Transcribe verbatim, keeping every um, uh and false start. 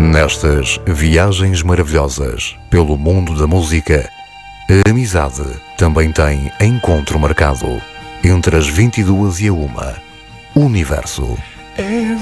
Nestas viagens maravilhosas pelo mundo da música, a amizade também tem encontro marcado entre as vinte e duas e a uma. Universo.